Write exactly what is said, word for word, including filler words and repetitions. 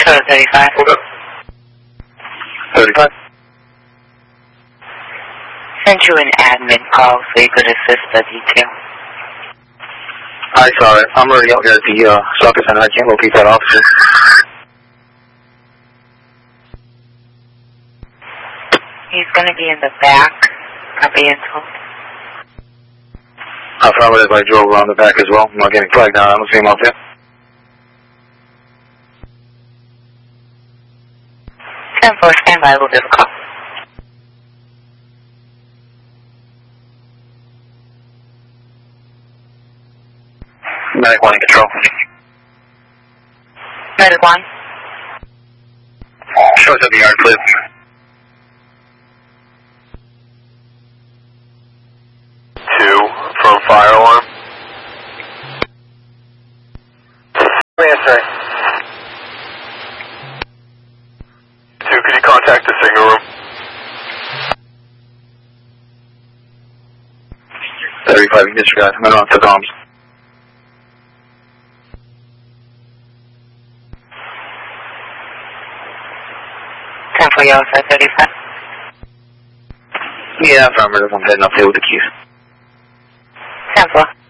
Total thirty-five. thirty-five. Sent you an admin call so you could assist the detail. I saw it. I'm already out here at the uh, soccer center. I can't locate that officer. He's going to be in the back, probably in total. I found it as I drove around the back as well. I'm not getting flagged down. I don't see him out there. ten four, stand by. We'll give a call. Medic one in control. Medic one. Show us at the yard, please. Two from fire alarm. Answering. Two, could you contact the signal room? thirty-five, you disregard. I'm going off the comms. ten four, y'all said thirty-five. Yeah, affirmative. I'm heading up there with the keys. ten four.